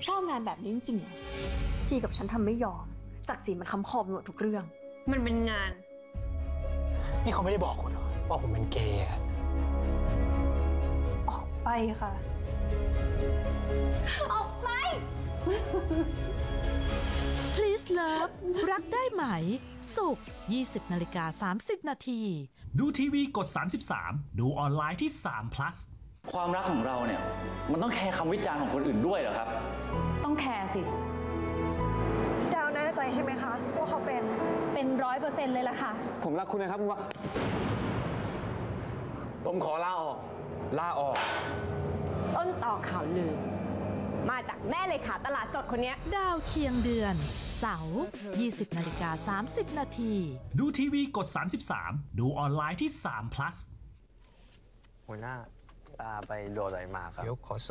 ชอบงานแบบนี้จริงๆเหรอจีกับฉันทำไม่ยอมศักดิ์ศรีมันค้ำคอมหมดทุกเรื่องมันเป็นงานนี่เขาไม่ได้บอกคุณหรอว่าผมเป็นเกย์อะออกไปค่ะ ออกไป Please Love รักได้ไหมศุกร์ 20:30 นาทีดูทีวีกด 33 ดูออนไลน์ที่3 plus ความรักของเราเนี่ยมันต้องแคร์คำวิจารณ์ของคนอื่นด้วยเหรอครับต้องแคร์สิดาวแน่ใจใช่ไหมคะว่าเขาเป็นเป็น100%เลยล่ะค่ะผมรักคุณนะครับว่าผมขอลาออก ลาออกต้นต่อข่าวลือ มาจากแม่เลขาตลาดสดคนเนี้ยดาวเคียงเดือน เสาร์ 20:30 นาทีดูทีวีกด 33 ดูออนไลน์ที่3 plus หัวหน้าตาไปโดนอะไรมาครับเดี๋ยวขอ